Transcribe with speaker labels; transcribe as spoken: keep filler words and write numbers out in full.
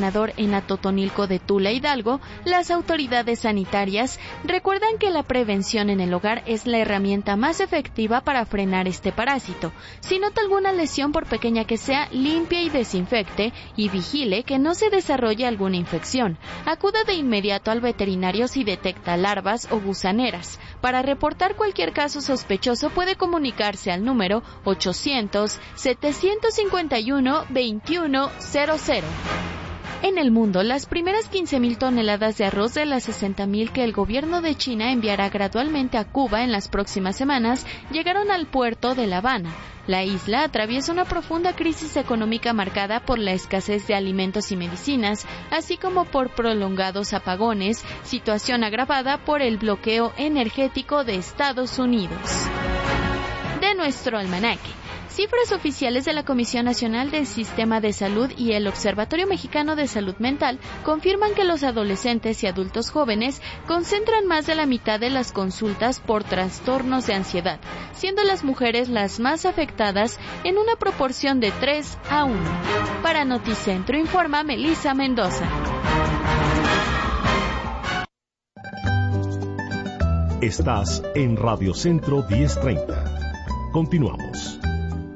Speaker 1: Gobernador en Atotonilco de Tula, Hidalgo, las autoridades sanitarias recuerdan que la prevención en el hogar es la herramienta más efectiva para frenar este parásito. Si nota alguna lesión, por pequeña que sea, limpie y desinfecte y vigile que no se desarrolle alguna infección. Acuda de inmediato al veterinario si detecta larvas o gusaneras. Para reportar cualquier caso sospechoso puede comunicarse al número ochocientos, setecientos cincuenta y uno, veintiuno cero cero. En el mundo, las primeras quince mil toneladas de arroz de las sesenta mil que el gobierno de China enviará gradualmente a Cuba en las próximas semanas llegaron al puerto de La Habana. La isla atraviesa una profunda crisis económica marcada por la escasez de alimentos y medicinas, así como por prolongados apagones, situación agravada por el bloqueo energético de Estados Unidos. De nuestro almanaque. Cifras oficiales de la Comisión Nacional del Sistema de Salud y el Observatorio Mexicano de Salud Mental confirman que los adolescentes y adultos jóvenes concentran más de la mitad de las consultas por trastornos de ansiedad, siendo las mujeres las más afectadas en una proporción de tres a uno. Para Noticentro informa Melissa Mendoza.
Speaker 2: Estás en Radio Centro diez treinta. Continuamos.